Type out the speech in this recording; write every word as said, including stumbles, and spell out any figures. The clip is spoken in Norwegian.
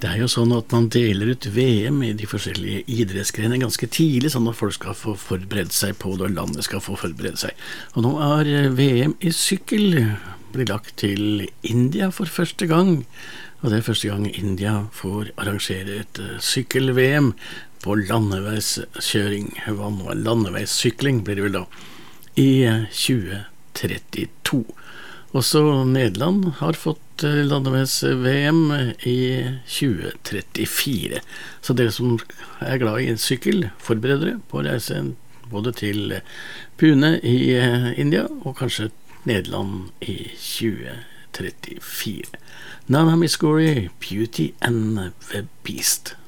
Det er jo sånn at man deler ut V M i de forskjellige idrettsgrenene ganske tidlig, sånn at folk skal få forberede seg på det, og landet skal få forberede seg. Og nå er V M i sykkel blitt lagt til India for første gang, og det er første gang India får arrangere et sykkel-V M på landeveiskjøring, landeveissykling blir det vel da, i tjue trettito. Også Nederland har fått landeveis-V M i tjue trettifire. Så dere som er glad i en sykkel, forbereder dere på å reise både til Pune i India og kanskje Nederland i tjue trettifire. Nana Miskouri, Beauty and the Beast.